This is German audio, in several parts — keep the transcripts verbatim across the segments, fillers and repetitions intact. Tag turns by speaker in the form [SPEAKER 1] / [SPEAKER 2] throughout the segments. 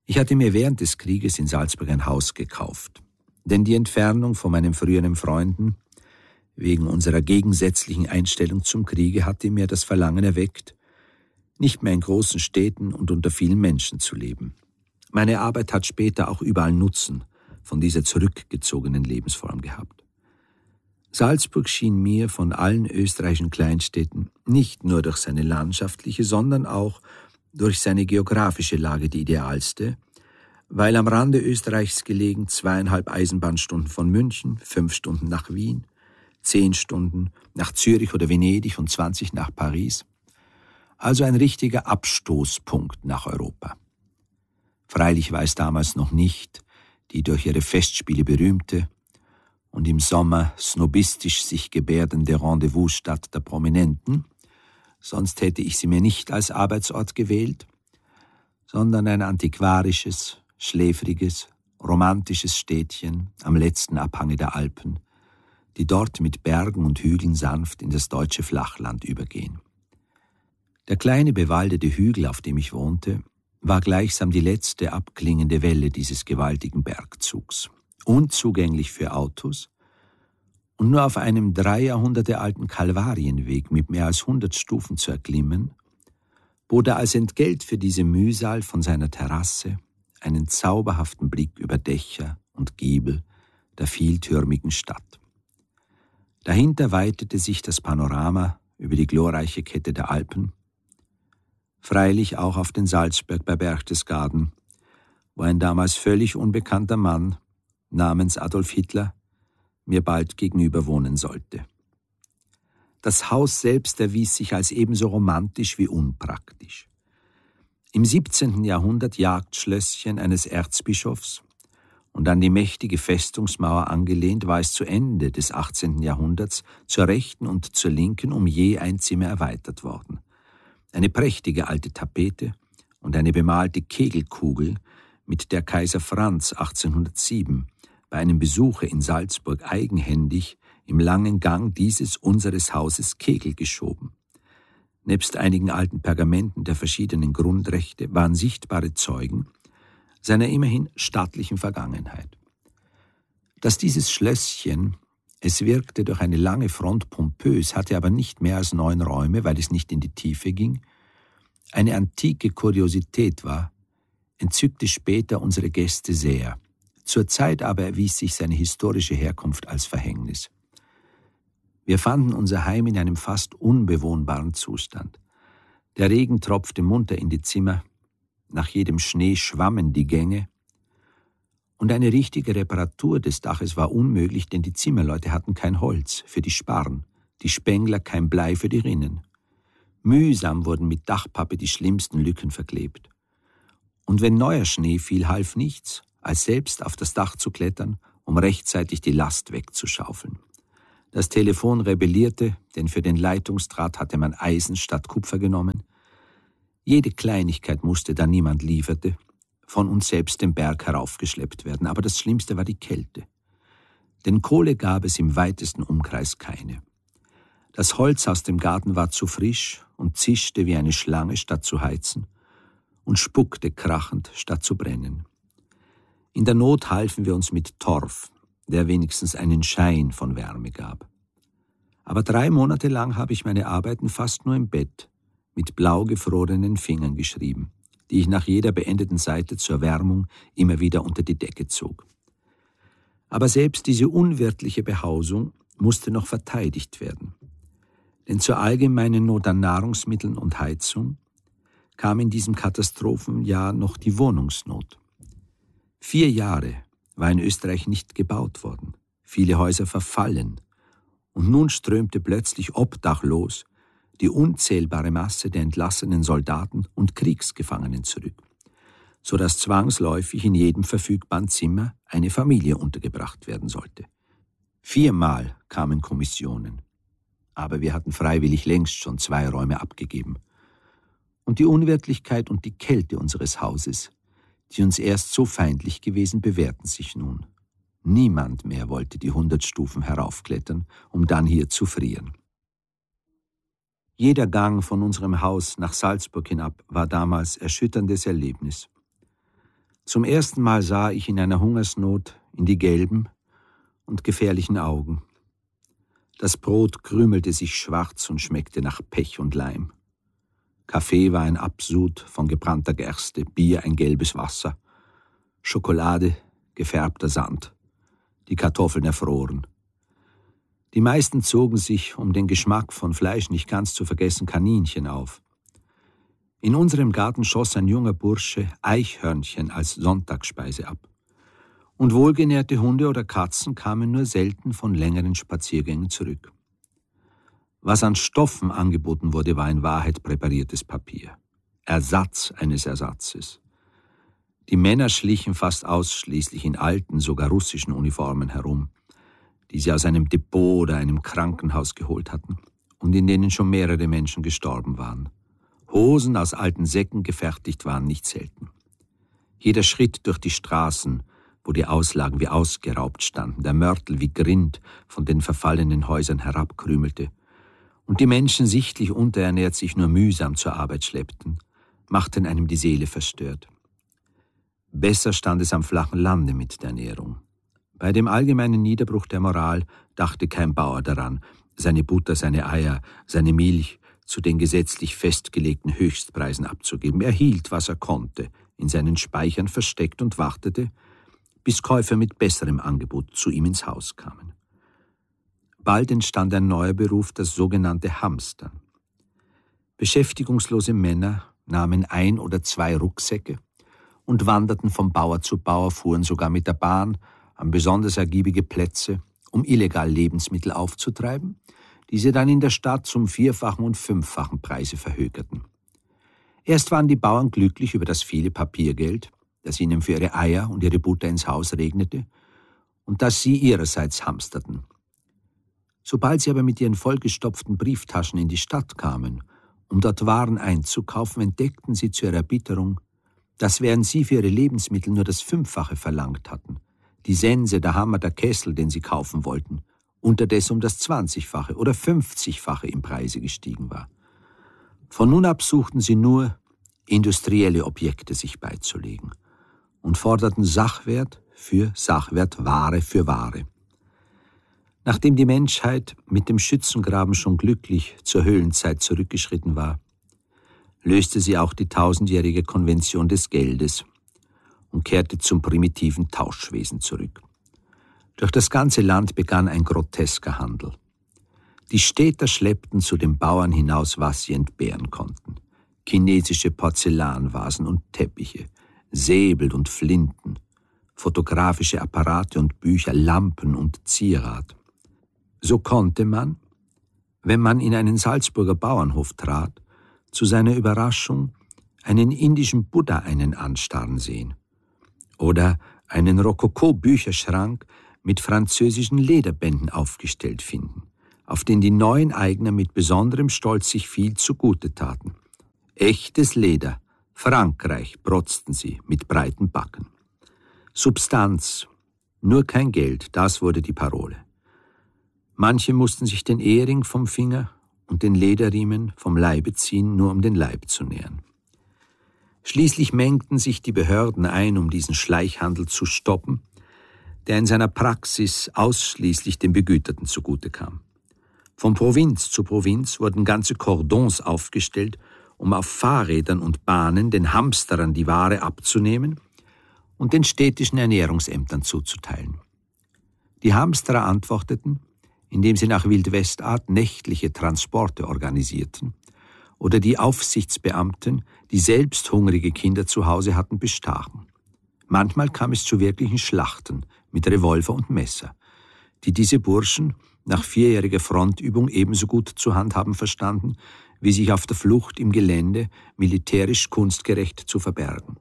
[SPEAKER 1] Ich hatte mir während des Krieges in Salzburg ein Haus gekauft, denn die Entfernung von meinen früheren Freunden wegen unserer gegensätzlichen Einstellung zum Kriege hatte mir das Verlangen erweckt, nicht mehr in großen Städten und unter vielen Menschen zu leben. Meine Arbeit hat später auch überall Nutzen von dieser zurückgezogenen Lebensform gehabt. Salzburg schien mir von allen österreichischen Kleinstädten nicht nur durch seine landschaftliche, sondern auch durch seine geografische Lage die idealste, weil am Rande Österreichs gelegen zweieinhalb Eisenbahnstunden von München, fünf Stunden nach Wien, zehn Stunden nach Zürich oder Venedig und zwanzig nach Paris. Also ein richtiger Abstoßpunkt nach Europa. Freilich war es damals noch nicht die durch ihre Festspiele berühmte und im Sommer snobistisch sich gebärdende Rendezvous-Stadt der Prominenten, sonst hätte ich sie mir nicht als Arbeitsort gewählt, sondern ein antiquarisches, schläfriges, romantisches Städtchen am letzten Abhange der Alpen, die dort mit Bergen und Hügeln sanft in das deutsche Flachland übergehen. Der kleine bewaldete Hügel, auf dem ich wohnte, war gleichsam die letzte abklingende Welle dieses gewaltigen Bergzugs, unzugänglich für Autos und nur auf einem drei Jahrhunderte alten Kalvarienweg mit mehr als hundert Stufen zu erklimmen, bot er als Entgelt für diese Mühsal von seiner Terrasse einen zauberhaften Blick über Dächer und Giebel der vieltürmigen Stadt. Dahinter weitete sich das Panorama über die glorreiche Kette der Alpen, freilich auch auf den Salzberg bei Berchtesgaden, wo ein damals völlig unbekannter Mann namens Adolf Hitler mir bald gegenüber wohnen sollte. Das Haus selbst erwies sich als ebenso romantisch wie unpraktisch. Im siebzehnten Jahrhundert Jagdschlösschen eines Erzbischofs und an die mächtige Festungsmauer angelehnt, war es zu Ende des achtzehnten Jahrhunderts zur rechten und zur linken um je ein Zimmer erweitert worden. Eine prächtige alte Tapete und eine bemalte Kegelkugel, mit der Kaiser Franz achtzehnhundertsieben bei einem Besuche in Salzburg eigenhändig im langen Gang dieses unseres Hauses Kegel geschoben. Nebst einigen alten Pergamenten der verschiedenen Grundrechte waren sichtbare Zeugen seiner immerhin stattlichen Vergangenheit. Dass dieses Schlösschen, es wirkte durch eine lange Front pompös, hatte aber nicht mehr als neun Räume, weil es nicht in die Tiefe ging, eine antike Kuriosität war, entzückte später unsere Gäste sehr. Zur Zeit aber erwies sich seine historische Herkunft als Verhängnis. Wir fanden unser Heim in einem fast unbewohnbaren Zustand. Der Regen tropfte munter in die Zimmer, nach jedem Schnee schwammen die Gänge, und eine richtige Reparatur des Daches war unmöglich, denn die Zimmerleute hatten kein Holz für die Sparren, die Spengler kein Blei für die Rinnen. Mühsam wurden mit Dachpappe die schlimmsten Lücken verklebt. Und wenn neuer Schnee fiel, half nichts, als selbst auf das Dach zu klettern, um rechtzeitig die Last wegzuschaufeln. Das Telefon rebellierte, denn für den Leitungsdraht hatte man Eisen statt Kupfer genommen. Jede Kleinigkeit musste, da niemand lieferte, von uns selbst den Berg heraufgeschleppt werden. Aber das Schlimmste war die Kälte. Denn Kohle gab es im weitesten Umkreis keine. Das Holz aus dem Garten war zu frisch und zischte wie eine Schlange, statt zu heizen, und spuckte krachend, statt zu brennen. In der Not halfen wir uns mit Torf, der wenigstens einen Schein von Wärme gab. Aber drei Monate lang habe ich meine Arbeiten fast nur im Bett mit blau gefrorenen Fingern geschrieben, die ich nach jeder beendeten Seite zur Wärmung immer wieder unter die Decke zog. Aber selbst diese unwirtliche Behausung musste noch verteidigt werden. Denn zur allgemeinen Not an Nahrungsmitteln und Heizung kam in diesem Katastrophenjahr noch die Wohnungsnot. Vier Jahre war in Österreich nicht gebaut worden, viele Häuser verfallen, und nun strömte plötzlich obdachlos die unzählbare Masse der entlassenen Soldaten und Kriegsgefangenen zurück, so dass zwangsläufig in jedem verfügbaren Zimmer eine Familie untergebracht werden sollte. Viermal kamen Kommissionen, aber wir hatten freiwillig längst schon zwei Räume abgegeben. Und die Unwirtlichkeit und die Kälte unseres Hauses, die uns erst so feindlich gewesen, bewährten sich nun. Niemand mehr wollte die hundert Stufen heraufklettern, um dann hier zu frieren. Jeder Gang von unserem Haus nach Salzburg hinab war damals erschütterndes Erlebnis. Zum ersten Mal sah ich in einer Hungersnot in die gelben und gefährlichen Augen. Das Brot krümelte sich schwarz und schmeckte nach Pech und Leim. Kaffee war ein Absud von gebrannter Gerste, Bier ein gelbes Wasser, Schokolade gefärbter Sand, die Kartoffeln erfroren. Die meisten zogen sich, um den Geschmack von Fleisch nicht ganz zu vergessen, Kaninchen auf. In unserem Garten schoss ein junger Bursche Eichhörnchen als Sonntagsspeise ab. Und wohlgenährte Hunde oder Katzen kamen nur selten von längeren Spaziergängen zurück. Was an Stoffen angeboten wurde, war in Wahrheit präpariertes Papier. Ersatz eines Ersatzes. Die Männer schlichen fast ausschließlich in alten, sogar russischen Uniformen herum, die sie aus einem Depot oder einem Krankenhaus geholt hatten und in denen schon mehrere Menschen gestorben waren. Hosen aus alten Säcken gefertigt waren nicht selten. Jeder Schritt durch die Straßen, wo die Auslagen wie ausgeraubt standen, der Mörtel wie Grind von den verfallenen Häusern herabkrümelte und die Menschen sichtlich unterernährt sich nur mühsam zur Arbeit schleppten, machten einem die Seele verstört. Besser stand es am flachen Lande mit der Ernährung. Bei dem allgemeinen Niederbruch der Moral dachte kein Bauer daran, seine Butter, seine Eier, seine Milch zu den gesetzlich festgelegten Höchstpreisen abzugeben. Er hielt, was er konnte, in seinen Speichern versteckt und wartete, bis Käufer mit besserem Angebot zu ihm ins Haus kamen. Bald entstand ein neuer Beruf, das sogenannte Hamstern. Beschäftigungslose Männer nahmen ein oder zwei Rucksäcke und wanderten von Bauer zu Bauer, fuhren sogar mit der Bahn an besonders ergiebige Plätze, um illegal Lebensmittel aufzutreiben, die sie dann in der Stadt zum vierfachen und fünffachen Preise verhökerten. Erst waren die Bauern glücklich über das viele Papiergeld, das ihnen für ihre Eier und ihre Butter ins Haus regnete, und das sie ihrerseits hamsterten. Sobald sie aber mit ihren vollgestopften Brieftaschen in die Stadt kamen, um dort Waren einzukaufen, entdeckten sie zu ihrer Erbitterung, dass während sie für ihre Lebensmittel nur das Fünffache verlangt hatten, die Sense, der Hammer, der Kessel, den sie kaufen wollten, unterdessen um das Zwanzigfache oder Fünfzigfache im Preise gestiegen war. Von nun ab suchten sie nur, industrielle Objekte sich beizulegen und forderten Sachwert für Sachwert, Ware für Ware. Nachdem die Menschheit mit dem Schützengraben schon glücklich zur Höhlenzeit zurückgeschritten war, löste sie auch die tausendjährige Konvention des Geldes und kehrte zum primitiven Tauschwesen zurück. Durch das ganze Land begann ein grotesker Handel. Die Städter schleppten zu den Bauern hinaus, was sie entbehren konnten. Chinesische Porzellanvasen und Teppiche, Säbel und Flinten, fotografische Apparate und Bücher, Lampen und Zierat. So konnte man, wenn man in einen Salzburger Bauernhof trat, zu seiner Überraschung einen indischen Buddha einen anstarren sehen oder einen Rokoko-Bücherschrank mit französischen Lederbänden aufgestellt finden, auf den die neuen Eigner mit besonderem Stolz sich viel zugute taten. Echtes Leder, Frankreich, protzten sie mit breiten Backen. Substanz, nur kein Geld, das wurde die Parole. Manche mussten sich den Ehering vom Finger und den Lederriemen vom Leibe ziehen, nur um den Leib zu nähren. Schließlich mengten sich die Behörden ein, um diesen Schleichhandel zu stoppen, der in seiner Praxis ausschließlich den Begüterten zugute kam. Von Provinz zu Provinz wurden ganze Cordons aufgestellt, um auf Fahrrädern und Bahnen den Hamsterern die Ware abzunehmen und den städtischen Ernährungsämtern zuzuteilen. Die Hamsterer antworteten, indem sie nach Wildwestart nächtliche Transporte organisierten oder die Aufsichtsbeamten, die selbst hungrige Kinder zu Hause hatten, bestachen. Manchmal kam es zu wirklichen Schlachten mit Revolver und Messer, die diese Burschen nach vierjähriger Frontübung ebenso gut zu handhaben verstanden, wie sich auf der Flucht im Gelände militärisch kunstgerecht zu verbergen.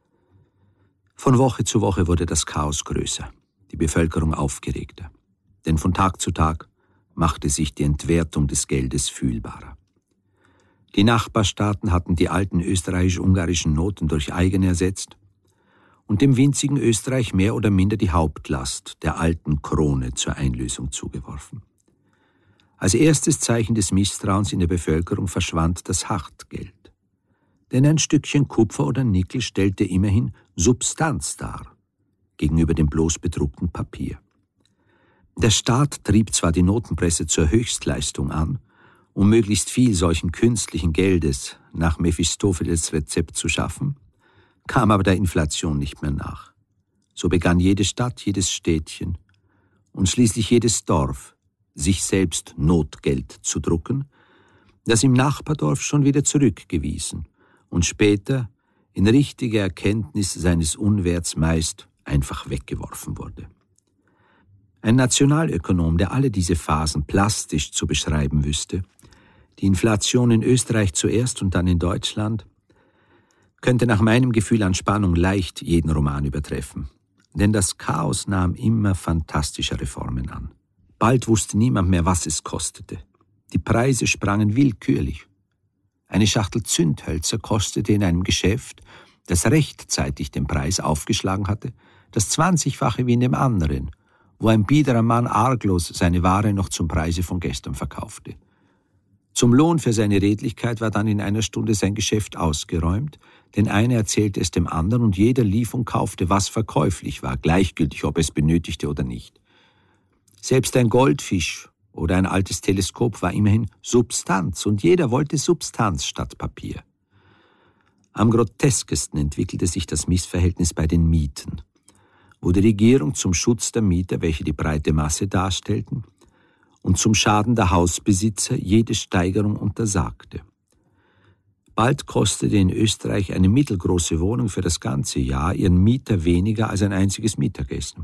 [SPEAKER 1] Von Woche zu Woche wurde das Chaos größer, die Bevölkerung aufgeregter, denn von Tag zu Tag machte sich die Entwertung des Geldes fühlbarer. Die Nachbarstaaten hatten die alten österreichisch-ungarischen Noten durch eigene ersetzt und dem winzigen Österreich mehr oder minder die Hauptlast der alten Krone zur Einlösung zugeworfen. Als erstes Zeichen des Misstrauens in der Bevölkerung verschwand das Hartgeld. Denn ein Stückchen Kupfer oder Nickel stellte immerhin Substanz dar gegenüber dem bloß bedruckten Papier. Der Staat trieb zwar die Notenpresse zur Höchstleistung an, um möglichst viel solchen künstlichen Geldes nach Mephistopheles Rezept zu schaffen, kam aber der Inflation nicht mehr nach. So begann jede Stadt, jedes Städtchen und schließlich jedes Dorf, sich selbst Notgeld zu drucken, das im Nachbardorf schon wieder zurückgewiesen und später in richtiger Erkenntnis seines Unwerts meist einfach weggeworfen wurde. Ein Nationalökonom, der alle diese Phasen plastisch zu beschreiben wüsste, die Inflation in Österreich zuerst und dann in Deutschland, könnte nach meinem Gefühl an Spannung leicht jeden Roman übertreffen. Denn das Chaos nahm immer fantastischere Formen an. Bald wusste niemand mehr, was es kostete. Die Preise sprangen willkürlich. Eine Schachtel Zündhölzer kostete in einem Geschäft, das rechtzeitig den Preis aufgeschlagen hatte, das zwanzigfache wie in dem anderen, wo ein biederer Mann arglos seine Ware noch zum Preise von gestern verkaufte. Zum Lohn für seine Redlichkeit war dann in einer Stunde sein Geschäft ausgeräumt, denn einer erzählte es dem anderen und jeder lief und kaufte, was verkäuflich war, gleichgültig, ob er es benötigte oder nicht. Selbst ein Goldfisch oder ein altes Teleskop war immerhin Substanz und jeder wollte Substanz statt Papier. Am groteskesten entwickelte sich das Missverhältnis bei den Mieten, wo die Regierung zum Schutz der Mieter, welche die breite Masse darstellten, und zum Schaden der Hausbesitzer jede Steigerung untersagte. Bald kostete in Österreich eine mittelgroße Wohnung für das ganze Jahr ihren Mieter weniger als ein einziges Mittagessen.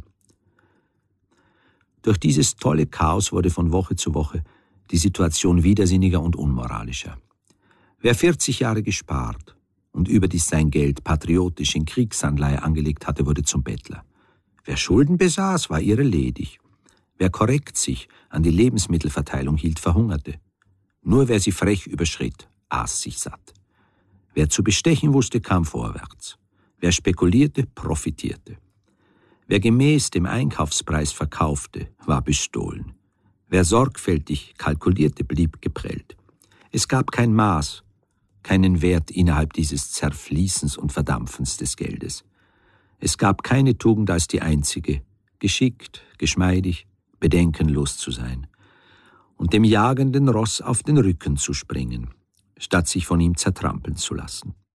[SPEAKER 1] Durch dieses tolle Chaos wurde von Woche zu Woche die Situation widersinniger und unmoralischer. Wer vierzig Jahre gespart und überdies sein Geld patriotisch in Kriegsanleihe angelegt hatte, wurde zum Bettler. Wer Schulden besaß, war ihre ledig. Wer korrekt sich an die Lebensmittelverteilung hielt, verhungerte. Nur wer sie frech überschritt, aß sich satt. Wer zu bestechen wusste, kam vorwärts. Wer spekulierte, profitierte. Wer gemäß dem Einkaufspreis verkaufte, war bestohlen. Wer sorgfältig kalkulierte, blieb geprellt. Es gab kein Maß, keinen Wert innerhalb dieses Zerfließens und Verdampfens des Geldes. Es gab keine Tugend als die einzige, geschickt, geschmeidig, bedenkenlos zu sein und dem jagenden Ross auf den Rücken zu springen, statt sich von ihm zertrampeln zu lassen.